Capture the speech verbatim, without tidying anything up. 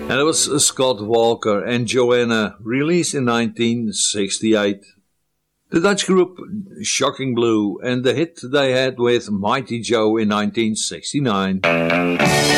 And that was Scott Walker and Joanna, released in nineteen sixty-eight. The Dutch group Shocking Blue and the hit they had with Mighty Joe in nineteen sixty-nine.